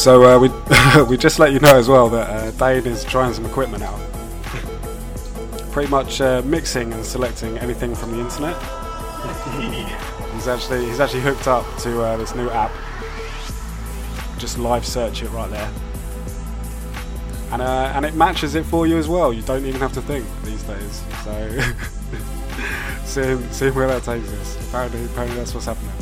So we just let you know as well that Dane is trying some equipment out. Pretty much mixing and selecting anything from the internet. He's actually hooked up to this new app. Just live search it right there, and it matches it for you as well. You don't even have to think these days. So seeing where that takes us. Apparently that's what's happening.